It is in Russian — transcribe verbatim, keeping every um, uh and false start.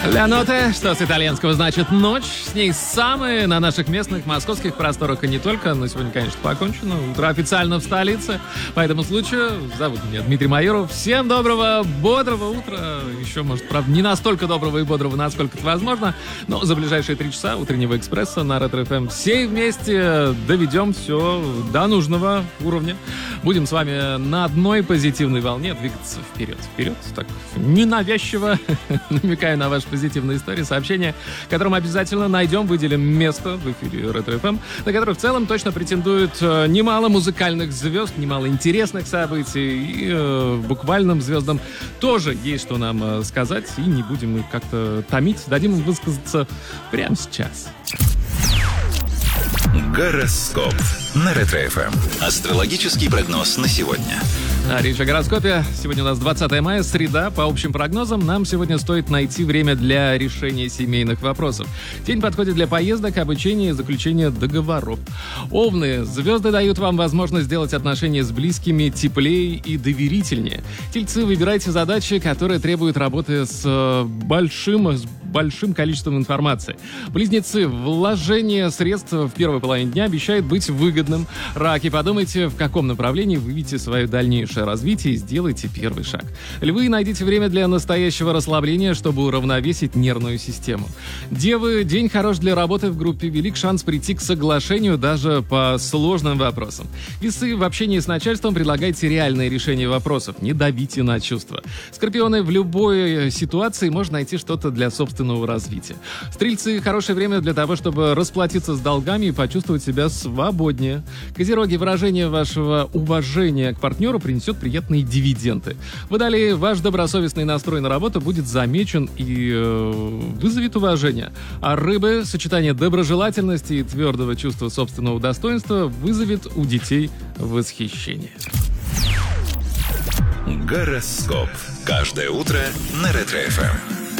Ля ноте, что с итальянского значит ночь. С ней самые на наших местных московских просторах и не только. Но сегодня, конечно, покончено. Утро официально в столице. По этому случаю зовут меня Дмитрий Майоров. Всем доброго, бодрого утра. Еще, может, правда, не настолько доброго и бодрого, насколько это возможно. Но за ближайшие три часа утреннего экспресса на Ретро-эф эм все вместе доведем все до нужного уровня. Будем с вами на одной позитивной волне двигаться вперед. Вперед, так ненавязчиво намекаю на ваш позитивные истории, сообщения, которым обязательно найдем, выделим место в эфире Ретро-эф эм, на которое в целом точно претендует э, немало музыкальных звезд, немало интересных событий, и э, буквальным звездам тоже есть что нам э, сказать, и не будем их как-то томить, дадим им высказаться прямо сейчас. Гороскоп на Ретро-эф эм. Астрологический прогноз на сегодня. А, речь о гороскопе. Сегодня у нас двадцатое мая, среда. По общим прогнозам, нам сегодня стоит найти время для решения семейных вопросов. День подходит для поездок, обучения и заключения договоров. Овны, звезды дают вам возможность сделать отношения с близкими теплее и доверительнее. Тельцы, выбирайте задачи, которые требуют работы с большим, с большим количеством информации. Близнецы, вложение средств в первой половине дня обещает быть выгодным. Раки, подумайте, в каком направлении вы видите свое дальнейшее развитие и сделайте первый шаг. Львы, найдите время для настоящего расслабления, чтобы уравновесить нервную систему. Девы, день хорош для работы в группе, велик шанс прийти к соглашению даже по сложным вопросам. Весы, в общении с начальством предлагайте реальные решения вопросов, не давите на чувства. Скорпионы, в любой ситуации можно найти что-то для собственного развития. Стрельцы, хорошее время для того, чтобы расплатиться с долгами и почувствовать себя свободнее. Козероги, выражение вашего уважения к партнеру принесет приятные дивиденды. Водолеи, ваш добросовестный настрой на работу будет замечен и э, вызовет уважение. А рыбы, сочетание доброжелательности и твердого чувства собственного достоинства вызовет у детей восхищение. Гороскоп. Каждое утро на Ретро-эф эм.